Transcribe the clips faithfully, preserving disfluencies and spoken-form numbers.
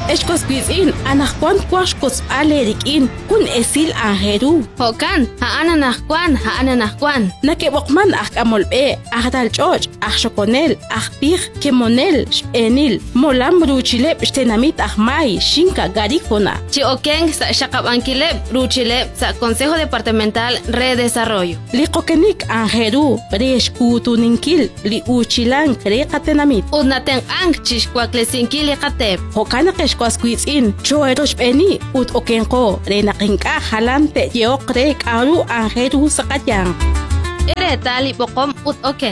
Eshkosquizin, anajuan cuashkos alerikin, kun esil anjeru. Hokan, ha ananajkuan, ha ananajkuan. Nakebokman akamolbe, ahdal choch, ahshokonel, ahpij, kemonel, enil, molam ruchilep, stenamit ahmai, shinka garifona. Chi okeng sa shakabankilep, ruchilep, sa Consejo Departamental Redesarrollo. Liqokenik anjeru, preshkutuninkil, li uchilan krekatenamit. Udnaten ang chishkwaklesinki liqatep. Hokana keshkwasquizin, choerosh beni, ut okenko, renakinka halante yeokrek aru anjeru sakayang. Ere tali pokom ut oken.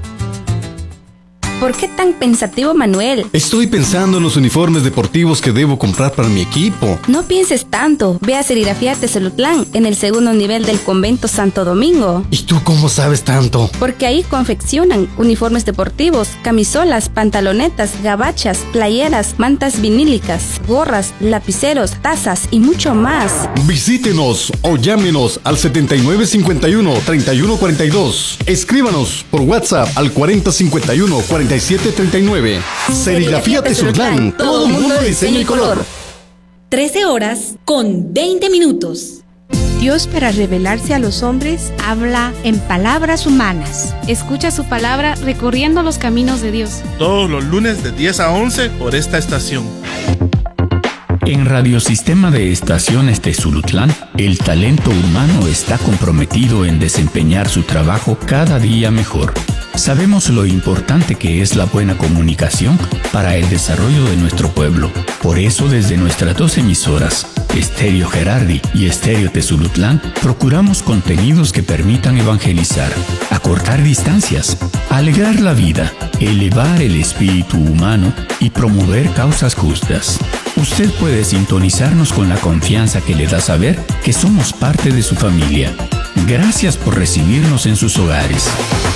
¿Por qué tan pensativo, Manuel? Estoy pensando en los uniformes deportivos que debo comprar para mi equipo. No pienses tanto. Ve a Serigrafía Tesolutlán, en el segundo nivel del convento Santo Domingo. ¿Y tú cómo sabes tanto? Porque ahí confeccionan uniformes deportivos, camisolas, pantalonetas, gabachas, playeras, mantas vinílicas, gorras, lapiceros, tazas y mucho más. Visítenos o llámenos al setenta y nueve cincuenta y uno, treinta y uno cuarenta y dos. Escríbanos por WhatsApp al cuarenta cincuenta y uno, cuarenta y siete treinta y nueve. Serigrafía Tesolutlán, todo mundo de diseño y color. trece horas con veinte minutos. Dios, para revelarse a los hombres, habla en palabras humanas. Escucha su palabra recorriendo los caminos de Dios. Todos los lunes de diez a once por esta estación. En Radiosistema de Estaciones Tesolutlán, el talento humano está comprometido en desempeñar su trabajo cada día mejor. Sabemos lo importante que es la buena comunicación para el desarrollo de nuestro pueblo. Por eso, desde nuestras dos emisoras, Estéreo Gerardi y Estéreo Tesolutlán, procuramos contenidos que permitan evangelizar, acortar distancias, alegrar la vida, elevar el espíritu humano y promover causas justas. Usted puede sintonizarnos con la confianza que le da saber que somos parte de su familia. Gracias por recibirnos en sus hogares.